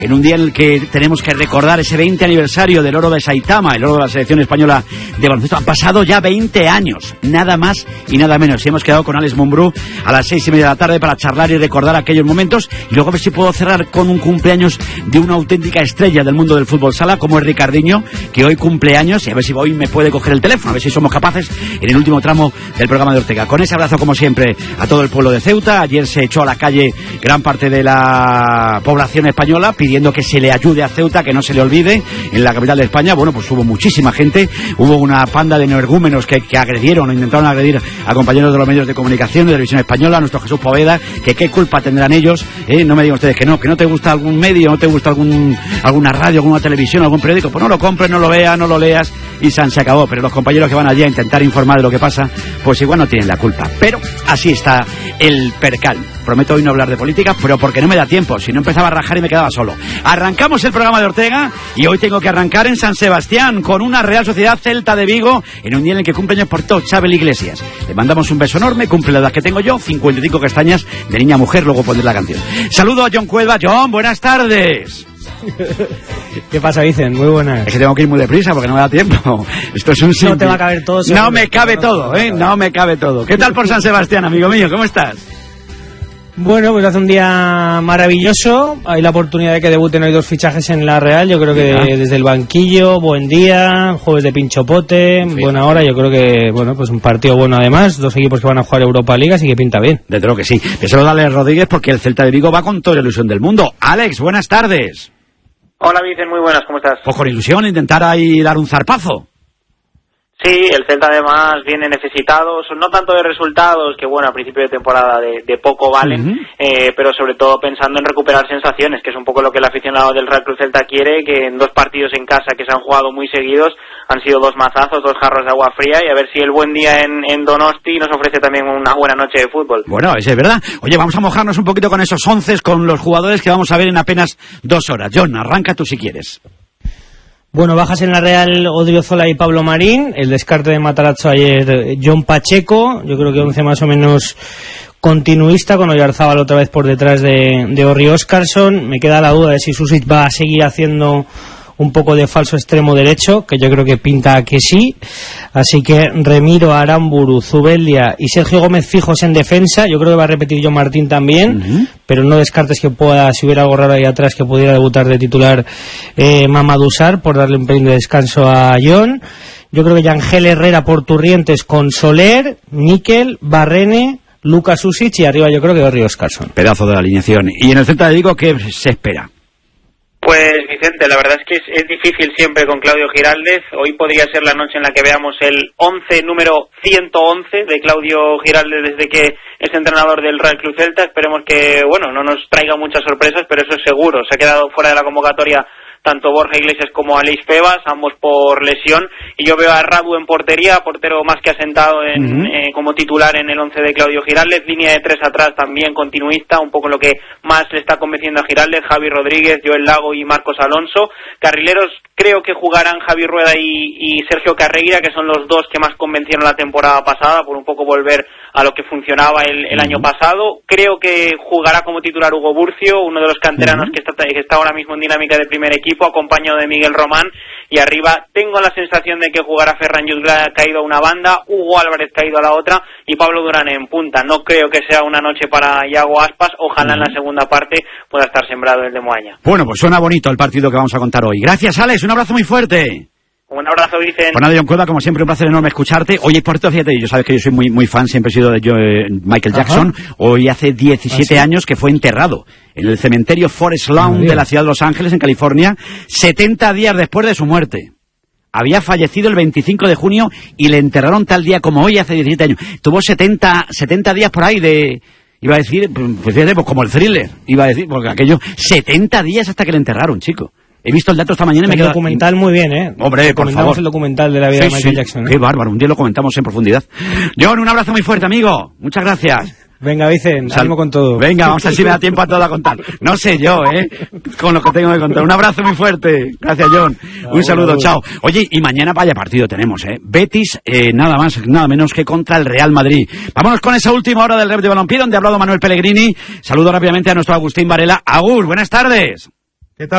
En un día en el que tenemos que recordar ese 20 aniversario del oro de Saitama, el oro de la selección española de baloncesto. Han pasado ya 20 años, nada más y nada menos. Y hemos quedado con Alex Mumbrú a las 6:30 de la tarde para charlar y recordar aquellos momentos. Y luego a ver si puedo cerrar con un cumpleaños de una auténtica estrella del mundo del fútbol sala, como es Ricardiño, que hoy cumple años. Y a ver si hoy me puede coger el teléfono, a ver si somos capaces en el último tramo del programa de Ortega. Con ese abrazo, como siempre, a todo el pueblo de Ceuta. Ayer se echó a la calle gran parte de la población española pidiendo que se le ayude a Ceuta, que no se le olvide, en la capital de España. Bueno, pues hubo muchísima gente, hubo una panda de energúmenos que agredieron o intentaron agredir a compañeros de los medios de comunicación de Televisión Española, a nuestro Jesús Poveda, que qué culpa tendrán ellos, no me digan ustedes que no te gusta algún medio, no te gusta alguna radio, alguna televisión, algún periódico, pues no lo compres, no lo veas, no lo leas y se acabó. Pero los compañeros que van allí a intentar informar de lo que pasa, pues igual no tienen la culpa. Pero así está el percal. Prometo hoy no hablar de política, pero porque no me da tiempo, si no empezaba a rajar y me quedaba solo. Arrancamos el programa de Ortega y hoy tengo que arrancar en San Sebastián con una Real Sociedad Celta de Vigo en un día en el que cumple años por todo Xavi Iglesias. Le mandamos un beso enorme, cumple la edad que tengo yo, 55 castañas de niña a mujer, luego pondré la canción. Saludo a John Cuelva. John, buenas tardes. ¿Qué pasa, Vicen? Muy buenas. Es que tengo que ir muy deprisa porque no me da tiempo. Esto es un simple... No te va a caber todo. No me cabe todo, no me cabe todo. ¿Qué tal por San Sebastián, amigo mío? ¿Cómo estás? Bueno, pues hace un día maravilloso. Hay la oportunidad de que debuten hoy dos fichajes en la Real. Yo creo que desde el banquillo, buen día, jueves de pinchopote, buena hora. Yo creo que, bueno, pues un partido bueno además. Dos equipos que van a jugar Europa League, así que pinta bien. Desde luego que sí. Me saluda Alex Rodríguez porque el Celta de Vigo va con toda la ilusión del mundo. Alex, buenas tardes. Hola, Vicen, muy buenas, ¿cómo estás? Pues con ilusión, intentar ahí dar un zarpazo. Sí, el Celta además viene necesitado, no tanto de resultados, que bueno, a principio de temporada de poco valen, pero sobre todo pensando en recuperar sensaciones, que es un poco lo que el aficionado del Real Club Celta quiere, que en dos partidos en casa que se han jugado muy seguidos, han sido dos mazazos, dos jarros de agua fría, y a ver si el buen día en Donosti nos ofrece también una buena noche de fútbol. Bueno, eso es verdad. Oye, vamos a mojarnos un poquito con esos 11, con los jugadores que vamos a ver en apenas 2 horas. John, arranca tú si quieres. Bueno, bajas en la Real Odriozola y Pablo Marín, el descarte de Matarazzo ayer John Pacheco, yo creo que 11 más o menos continuista, con Oyarzábal otra vez por detrás de Orri Óscarson. Me queda la duda de si Susic va a seguir haciendo un poco de falso extremo derecho, que yo creo que pinta que sí, así que Remiro, Aramburu, Zubeldia y Sergio Gómez fijos en defensa. Yo creo que va a repetir John Martín también, pero no descartes que pueda, si hubiera algo raro ahí atrás, que pudiera debutar de titular Mamadou Sarr, por darle un pelín de descanso a John. Yo creo que Yangel Herrera por Turrientes con Soler, Níquel, Barrene, Lucas Susic y arriba yo creo que Orri Óscarson. Pedazo de la alineación. Y en el Celta de Vigo, ¿qué se espera? Pues Vicente, la verdad es que es difícil siempre con Claudio Giraldez. Hoy podría ser la noche en la que veamos el 11 número 111 de Claudio Giraldez desde que es entrenador del Real Club Celta. Esperemos que, bueno, no nos traiga muchas sorpresas, pero eso es seguro. Se ha quedado fuera de la convocatoria tanto Borja Iglesias como Aleix Febas, ambos por lesión, y yo veo a Radu en portería, portero más que asentado como titular en el 11 de Claudio Giraldez, línea de 3 atrás también continuista, un poco lo que más le está convenciendo a Giraldez, Javi Rodríguez, Joel Lago y Marcos Alonso. Carrileros creo que jugarán Javi Rueda y Sergio Carreira, que son los dos que más convencieron la temporada pasada, por un poco volver a lo que funcionaba el año pasado. Creo que jugará como titular Hugo Burcio, uno de los canteranos que está ahora mismo en dinámica de primer equipo, acompañado de Miguel Román, y arriba tengo la sensación de que jugará Ferran Jutgla caído a una banda, Hugo Álvarez caído a la otra y Pablo Durán en punta. No creo que sea una noche para Iago Aspas, ojalá en la segunda parte pueda estar sembrado el de Moaña. Bueno, pues suena bonito el partido que vamos a contar hoy. Gracias, Alex, un abrazo muy fuerte. Un abrazo, Vicen. Pues nada, John Cuelva, como siempre, un placer enorme escucharte. Oye, por cierto, fíjate, yo sabes que yo soy muy fan, siempre he sido de Michael Jackson. Hoy hace 17 años que fue enterrado en el cementerio Forest Lawn de la ciudad de Los Ángeles, en California, 70 días después de su muerte. Había fallecido el 25 de junio y le enterraron tal día como hoy, hace 17 años. Tuvo 70 días por ahí de... Iba a decir, pues fíjate, pues como el Thriller, iba a decir, porque aquello, 70 días hasta que le enterraron, chico. He visto el dato esta mañana y me queda... El documental muy bien, ¿eh? Hombre, por favor. El documental de la vida de Michael Jackson. Qué bárbaro, un día lo comentamos en profundidad. John, un abrazo muy fuerte, amigo. Muchas gracias. Venga, Vicen, ánimo con todo. Venga, vamos a ver si me da tiempo a todo a contar. No sé yo, con lo que tengo que contar. Un abrazo muy fuerte. Gracias, John. Un saludo, chao. Oye, y mañana vaya partido tenemos, Betis, nada más, nada menos que contra el Real Madrid. Vámonos con esa última hora del Rep de Balompié, donde ha hablado Manuel Pellegrini. Saludo rápidamente a nuestro Agustín Varela. Agur, buenas tardes.